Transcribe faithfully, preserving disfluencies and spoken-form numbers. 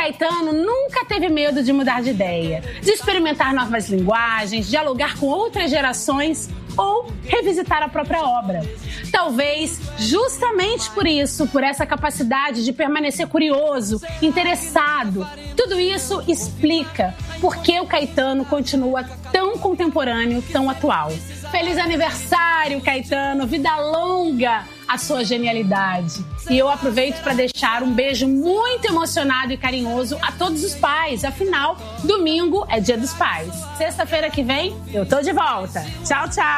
Caetano nunca teve medo de mudar de ideia, de experimentar novas linguagens, dialogar com outras gerações ou revisitar a própria obra. Talvez justamente por isso, por essa capacidade de permanecer curioso, interessado, tudo isso explica por que o Caetano continua tão contemporâneo, tão atual. Feliz aniversário, Caetano! Vida longa a sua genialidade. E eu aproveito para deixar um beijo muito emocionado e carinhoso a todos os pais. Afinal, domingo é Dia dos Pais. Sexta-feira que vem, eu tô de volta. Tchau, tchau!